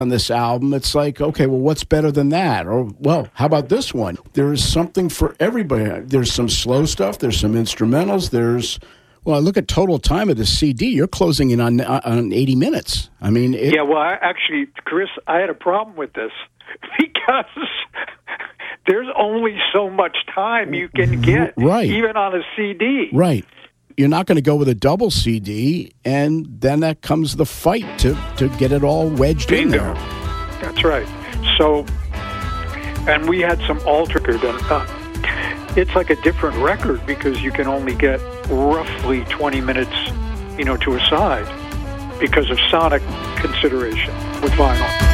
on this album, it's like, okay, well, what's better than that? Or, well, how about this one? There is something for everybody. There's some slow stuff. There's some instrumentals. Well, I look at total time of the CD. You're closing in on 80 minutes. I mean, actually, Chris, I had a problem with this because there's only so much time you can get, even on a CD. Right. You're not going to go with a double CD, and then that comes the fight to get it all wedged in there. That's right. So, and we had some altered, it's like a different record because you can only get roughly 20 minutes, to a side because of sonic consideration with vinyl.